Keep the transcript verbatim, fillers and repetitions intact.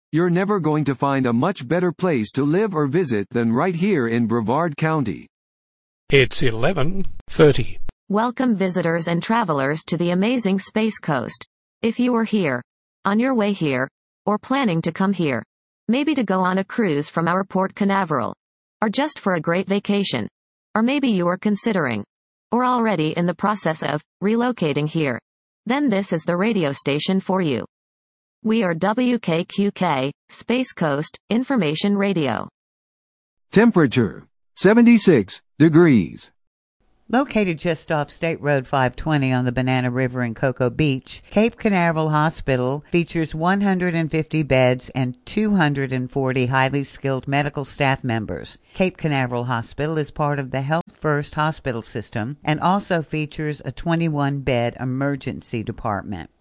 You're never going to find a much better place to live or visit than right here in Brevard County. It's eleven thirty. Welcome visitors and travelers to the amazing Space Coast. If you are here, on your way here, or planning to come here, maybe to go on a cruise from our Port Canaveral, or just for a great vacation, or maybe you are considering, or already in the process of, relocating here, then this is the radio station for you. We are W K Q K, Space Coast, Information Radio. Temperature, seventy-six degrees. Located just off State Road five twenty on the Banana River in Cocoa Beach, Cape Canaveral Hospital features one hundred fifty beds and two hundred forty highly skilled medical staff members. Cape Canaveral Hospital is part of the Health First Hospital system and also features a twenty-one bed emergency department.